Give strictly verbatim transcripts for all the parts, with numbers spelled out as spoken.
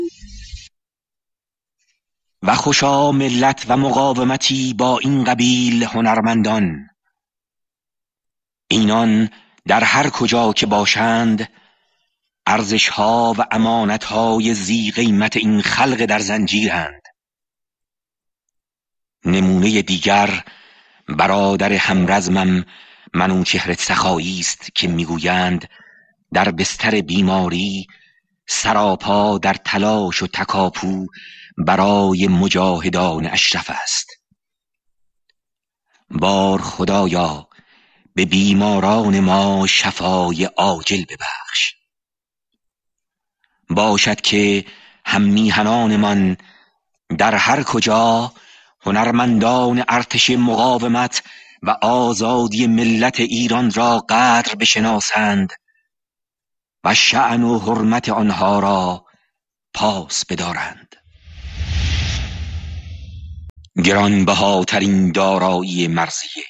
و خوشا ملت و مقاومتی با این قبیل هنرمندان، اینان در هر کجا که باشند ارزشها و امانتهای ذی قیمت این خلق در زنجیرند. نمونه دیگر برادر همرزمم منوچهر سخایی است که میگویند در بستر بیماری سراپا در تلاش و تکاپو برای مجاهدان اشرف است. بار خدایا به بیماران ما شفای عاجل ببخش. باشد که هم میهنانمان در هر کجا هنرمندان ارتش مقاومت و آزادی ملت ایران را قدر بشناسند و شأن و حرمت آنها را پاس بدارند. گرانبهاترین دارایی مرضیه.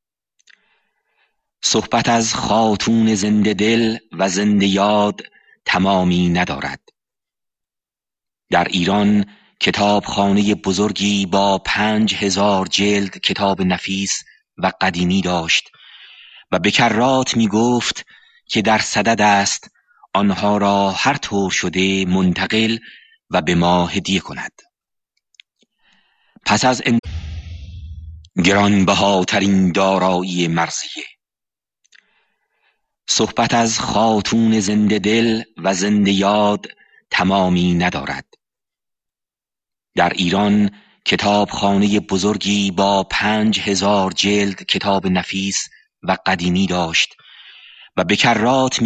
صحبت از خاتون زنده دل و زنده یاد تمامی ندارد. در ایران کتابخانه بزرگی با پنج هزار جلد کتاب نفیس و قدیمی داشت و به کرات می گفت که در صدد است آنها را هر طور شده منتقل و به ما هدیه کند. پس از ان... گرانبهاترین دارایی مرضیه. صحبت از خاتون زنده دل و زنده یاد تمامی ندارد. در ایران کتابخانه بزرگی با پنج هزار جلد کتاب نفیس و قدیمی داشت و به کرات